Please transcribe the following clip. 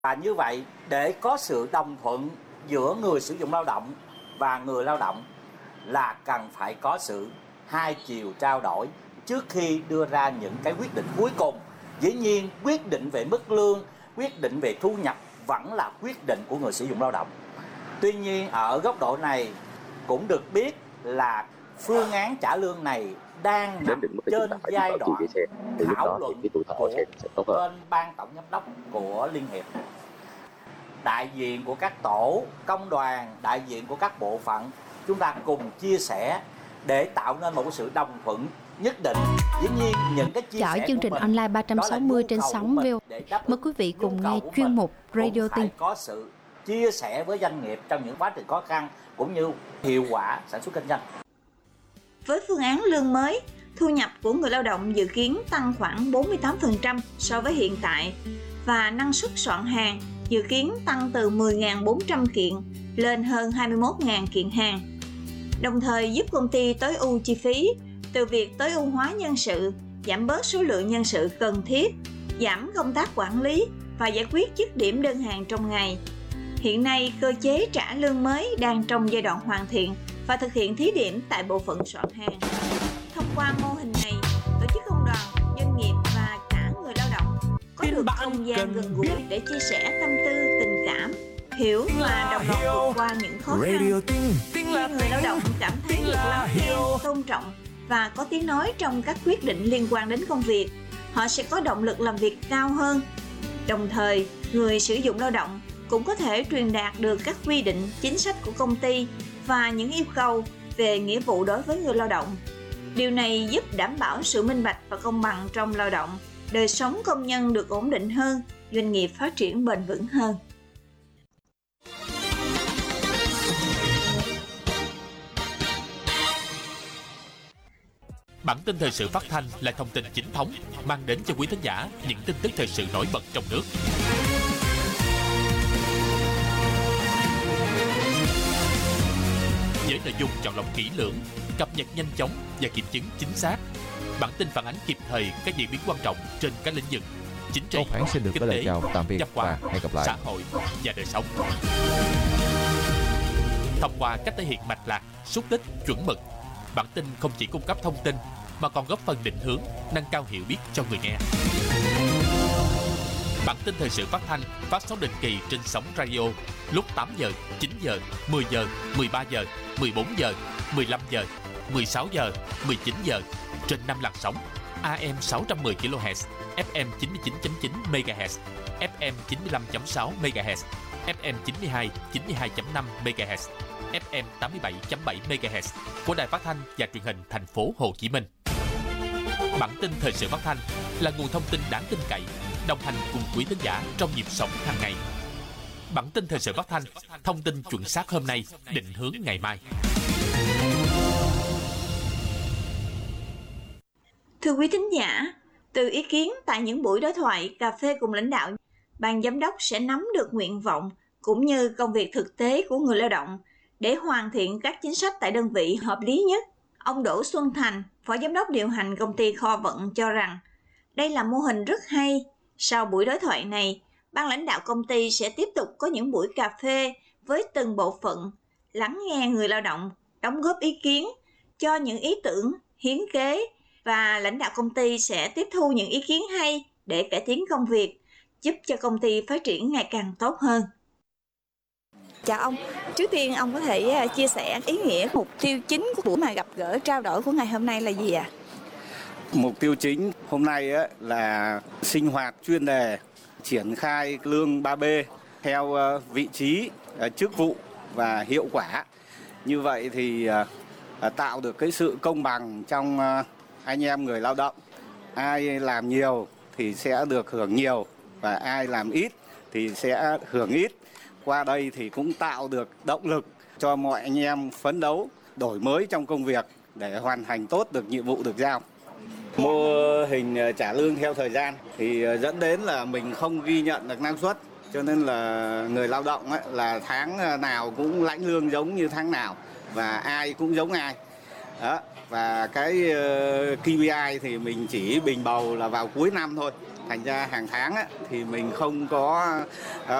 Và như vậy, để có sự đồng thuận giữa người sử dụng lao động và người lao động là cần phải có sự hai chiều trao đổi trước khi đưa ra những cái quyết định cuối cùng. Dĩ nhiên, quyết định về mức lương, quyết định về thu nhập vẫn là quyết định của người sử dụng lao động. Tuy nhiên, ở góc độ này cũng được biết là phương án trả lương này đang nằm trên giai đoạn thảo luận của bên ban tổng giám đốc của Liên hiệp. Đại diện của các tổ, công đoàn, đại diện của các bộ phận, chúng ta cùng chia sẻ để tạo nên một sự đồng thuận nhất định. Dĩ nhiên những cái chia sẻ chương trình online 360 trên sóng VOV. Mời quý vị cùng nghe chuyên mục Radio Tin. Có sự chia sẻ với doanh nghiệp trong những quá trình khó khăn cũng như hiệu quả sản xuất kinh doanh. Với phương án lương mới, thu nhập của người lao động dự kiến tăng khoảng 48% so với hiện tại và năng suất soạn hàng dự kiến tăng từ 10.400 kiện lên hơn 21.000 kiện hàng. Đồng thời giúp công ty tối ưu chi phí từ việc tối ưu hóa nhân sự, giảm bớt số lượng nhân sự cần thiết, giảm công tác quản lý và giải quyết dứt điểm đơn hàng trong ngày. Hiện nay, cơ chế trả lương mới đang trong giai đoạn hoàn thiện và thực hiện thí điểm tại bộ phận soạn hàng. Thông qua mô hình này, tổ chức công đoàn, doanh nghiệp và cả người lao động có được không gian gần gũi để chia sẻ tâm tư, tình cảm, hiểu và đồng lòng vượt qua những khó khăn. Khi người lao động cảm thấy được lắng nghe, tôn trọng và có tiếng nói trong các quyết định liên quan đến công việc, họ sẽ có động lực làm việc cao hơn. Đồng thời, người sử dụng lao động cũng có thể truyền đạt được các quy định, chính sách của công ty và những yêu cầu về nghĩa vụ đối với người lao động. Điều này giúp đảm bảo sự minh bạch và công bằng trong lao động, đời sống công nhân được ổn định hơn, doanh nghiệp phát triển bền vững hơn. Bản tin thời sự phát thanh là thông tin chính thống, mang đến cho quý thính giả những tin tức thời sự nổi bật trong nước. Với nội dung chọn lọc kỹ lưỡng, cập nhật nhanh chóng và kiểm chứng chính xác. Bản tin phản ánh kịp thời các diễn biến quan trọng trên các lĩnh vực chính trị, kinh tế, văn hóa, xã hội và đời sống. Thông qua cách thể hiện mạch lạc, xúc tích, chuẩn mực, bản tin không chỉ cung cấp thông tin mà còn góp phần định hướng, nâng cao hiểu biết cho người nghe. Bản tin thời sự phát thanh phát sóng định kỳ trên sóng radio lúc 8 giờ, 9 giờ, 10 giờ, 13 giờ, 14 giờ, 15 giờ, 16 giờ, 19 giờ trên 5 làn sóng AM 610 kHz, FM 99.9 MHz, FM 95.6 MHz, FM 92, 92.5 MHz, FM 87.7 MHz của Đài Phát thanh và Truyền hình Thành phố Hồ Chí Minh. Bản tin thời sự phát thanh là nguồn thông tin đáng tin cậy, đồng hành cùng quý thính giả trong nhịp sống hàng ngày. Bản tin thời sự phát thanh, thông tin chuẩn xác hôm nay, định hướng ngày mai. Thưa quý thính giả, từ ý kiến tại những buổi đối thoại, cà phê cùng lãnh đạo, ban giám đốc sẽ nắm được nguyện vọng cũng như công việc thực tế của người lao động để hoàn thiện các chính sách tại đơn vị hợp lý nhất. Ông Đỗ Xuân Thành, Phó Giám đốc điều hành công ty Kho Vận cho rằng đây là mô hình rất hay. Sau buổi đối thoại này, ban lãnh đạo công ty sẽ tiếp tục có những buổi cà phê với từng bộ phận, lắng nghe người lao động, đóng góp ý kiến, cho những ý tưởng, hiến kế và lãnh đạo công ty sẽ tiếp thu những ý kiến hay để cải tiến công việc, giúp cho công ty phát triển ngày càng tốt hơn. Chào ông, trước tiên ông có thể chia sẻ ý nghĩa, mục tiêu chính của buổi mà gặp gỡ trao đổi của ngày hôm nay là gì ạ? Mục tiêu chính hôm nay là sinh hoạt chuyên đề, triển khai lương 3B theo vị trí, chức vụ và hiệu quả. Như vậy thì tạo được cái sự công bằng trong anh em người lao động. Ai làm nhiều thì sẽ được hưởng nhiều và ai làm ít thì sẽ hưởng ít. Qua đây thì cũng tạo được động lực cho mọi anh em phấn đấu, đổi mới trong công việc để hoàn thành tốt được nhiệm vụ được giao. Mô hình trả lương theo thời gian thì dẫn đến là mình không ghi nhận được năng suất, cho nên là người lao động là tháng nào cũng lãnh lương giống như tháng nào và ai cũng giống ai. Đó. Và cái KPI thì mình chỉ bình bầu là vào cuối năm thôi. Thành ra hàng tháng thì mình không có